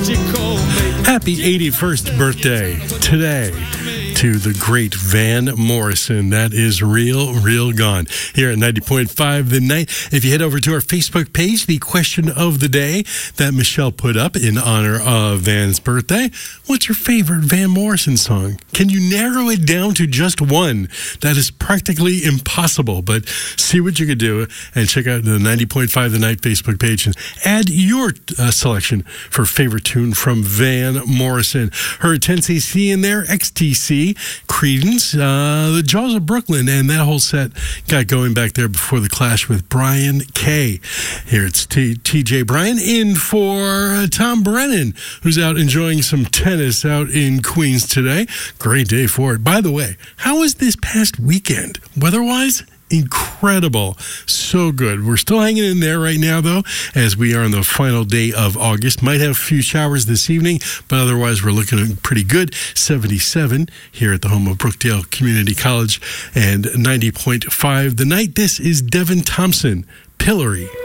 Happy 81st birthday today to the great Van Morrison. That is real gone. Here at 90.5 The Night. If you head over to our Facebook page, the question of the day that Michelle put up in honor of Van's birthday, what's your favorite Van Morrison song? Can you narrow it down to just one? That is practically impossible, but see what you can do and check out the 90.5 The Night Facebook page and add your selection for favorite tune from Van Morrison. Heard 10cc in there, XTC, Creedence, the Jaws of Brooklyn, and that whole set got going back there before the clash with Brian Kay. Here it's TJ Bryan in for Tom Brennan, who's out enjoying some tennis out in Queens today. Great day for it. By the way, how was this past weekend? Weather-wise? Incredible. So good. We're still hanging in there right now, though, as we are on the final day of August. Might have a few showers this evening, but otherwise we're looking pretty good. 77 here at the home of Brookdale Community College and 90.5 The Night. This is Devin Thompson, Pillory.